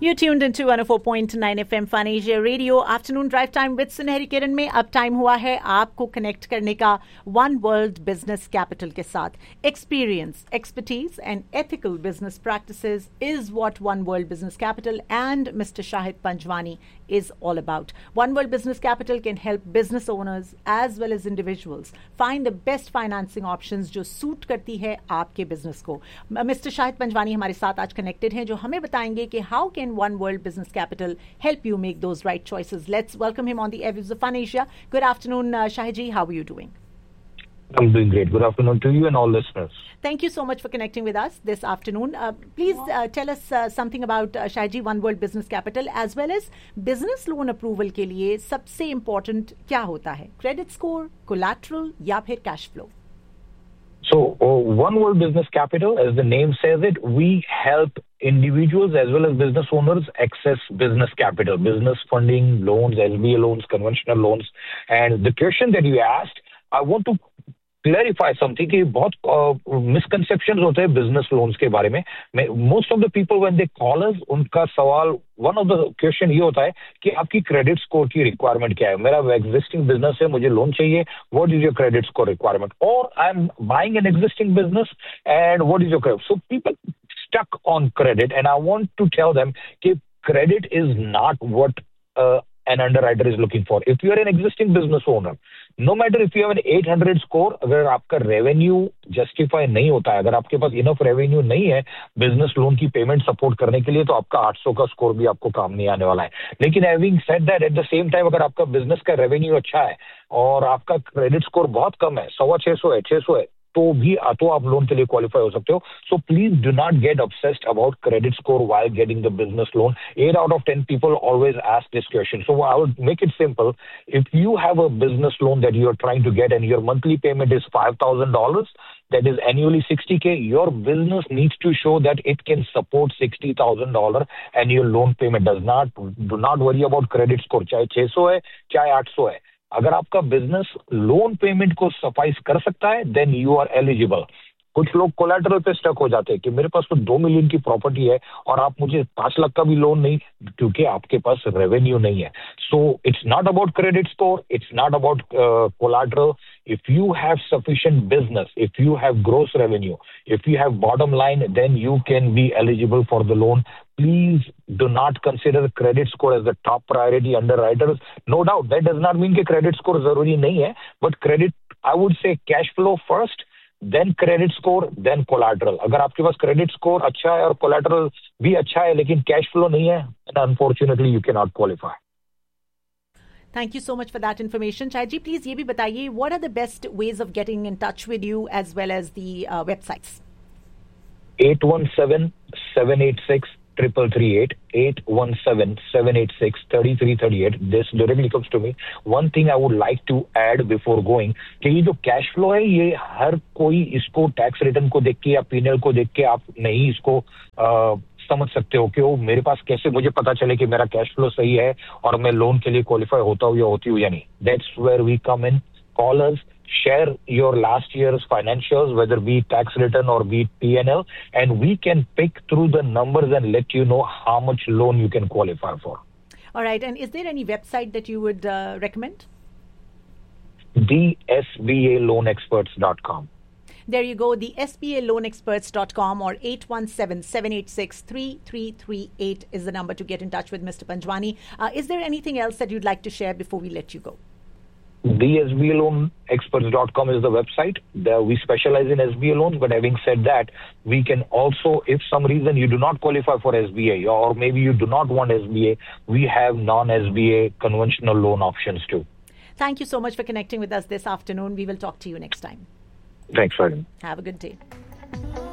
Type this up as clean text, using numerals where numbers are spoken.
You're tuned into 104.9 FM Fun Asia Radio. Afternoon Drive Time with सुनहरी किरण में अब time हुआ है आपको कनेक्ट करने का वन वर्ल्ड बिजनेस कैपिटल के साथ. Experience, expertise and ethical business practices is what One World Business Capital and Mr. Shahid Panjwani is all about. One World Business Capital can help business owners as well as individuals find the best financing options जो suit करती है आपके business को. Mister Shahid Panjwani हमारे साथ आज connected हैं जो हमें बताएंगे कि how can One World Business Capital help you make those right choices. Let's welcome him on the airwaves of Fun Asia. Good afternoon, Shahid ji. How are you doing? I'm doing great. Good afternoon to you and all listeners. Thank you so much for connecting with us this afternoon. Please tell us something about Shahid ji, One World Business Capital as well as business loan approval के लिए सबसे important क्या होता है? Credit score, collateral या फिर cash flow? So, One World Business Capital, as the name says it, we help individuals as well as business owners access business capital, business funding, loans, SBA loans, conventional loans. And the question that you asked, I want to clarify something कि बहुत misconceptions होते हैं business loans के बारे में. Most of the people when they call us, उनका सवाल one of the question ये होता है कि आपकी credit score की requirement क्या है. मेरा existing business है, मुझे loan चाहिए. What is your credit score requirement? Or I'm buying an existing business and what is your credit? So people stuck on credit and I want to tell them कि credit is not what an underwriter is looking for. If you are an existing business owner, no matter if you have an 800 score, अगर आपका revenue justify नहीं होता है, अगर आपके पास enough revenue नहीं है business loan की payment support करने के लिए, तो आपका 800 का score भी आपको काम नहीं आने वाला है. लेकिन having said that, at the same time, अगर आपका business का revenue अच्छा है और आपका credit score बहुत कम है, 600 है, 600 है, तो आप लोन के लिए क्वालिफाई हो सकते हो. So please do not gate obsessed about credit score while getting the business loan. 8 out of 10 people always ask this question. So I would make it simple. If you have a business loan that you are trying to get and your monthly payment is $5,000, that is annually $60,000, your business needs to show that it can support $60,000 and your loan payment do not worry about credit score. चाहे 600 है, चाहे 800 है. अगर आपका business loan payment को suffice कर सकता है देन यू आर एलिजिबल. कुछ लोग कोलैटरल पे स्टक हो जाते हैं कि मेरे पास तो 2 मिलियन की प्रॉपर्टी है और आप मुझे 5 लाख का भी लोन नहीं, क्योंकि आपके पास रेवेन्यू नहीं है. So it's not about credit score, it's not about collateral. If you have sufficient business, if you have gross revenue, if you have bottom line, then you can be eligible for the loan. Please do not consider credit score as the top priority underwriters. No doubt, that does not mean that credit score zaruri nahi hai, but credit, I would say cash flow first, then credit score, then collateral. अगर आपके पास credit score अच्छा है और collateral भी अच्छा है, लेकिन cash flow नहीं है, then unfortunately you cannot qualify. Thank you so much for that information. Shahid ji, please ये भी बताइए, what are the best ways of getting in touch with you as well as the websites? 817-786-3338, 817-786-3338. This directly comes to me. One thing I would like to add before going, कि ये जो cash flow है, ये हर कोई इसको tax return को देख के या P&L को देख के आप नहीं इसको समझ सकते हो कि वो मेरे पास कैसे मुझे पता चले कि मेरा कैश फ्लो सही है और मैं लोन के लिए क्वालिफाई होता हूँ या होती हूँ या नहीं. That's where we come in. Call us, share your last year's financials, whether be tax return or be P&L, and we can pick through the numbers and let you know how much loan you can qualify for. All right. And is there any website that you would recommend? thesbaloanexperts.com. There you go, the SBALoanExperts.com or 817-786-3338 is the number to get in touch with Mr. Panjwani. Is there anything else that you'd like to share before we let you go? thesbaloanexperts.com is the website. We specialize in SBA loans, but having said that, we can also, if some reason you do not qualify for SBA or maybe you do not want SBA, we have non-SBA conventional loan options too. Thank you so much for connecting with us this afternoon. We will talk to you next time. Thanks, Farid. Have a good day.